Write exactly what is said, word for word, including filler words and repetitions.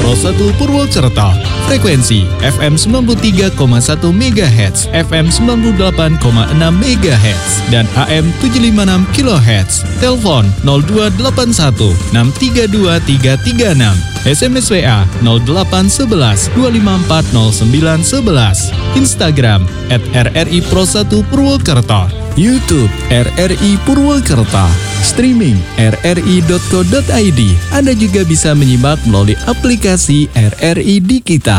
Pro satu Purwokerto. Frekuensi F M sembilan puluh tiga koma satu megahertz, F M sembilan puluh delapan koma enam megahertz, dan A M tujuh ratus lima puluh enam kilohertz. Telepon nol dua delapan satu enam tiga dua tiga tiga enam. S M S W A nol delapan satu satu dua lima empat nol sembilan satu satu. Instagram at R R I Pro satu Purwokerto. YouTube R R I Purwokerto. Streaming r r i dot co dot i d. Anda juga bisa menyimak melalui aplikasi R R I Di Kita.